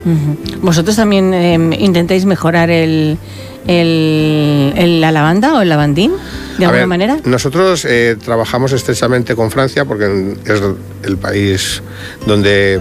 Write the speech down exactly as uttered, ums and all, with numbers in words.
Uh-huh. ¿Vosotros también eh, intentáis mejorar el, el, el, la lavanda o el lavandín de A alguna ver, manera? Nosotros eh, trabajamos estrechamente con Francia porque es el país donde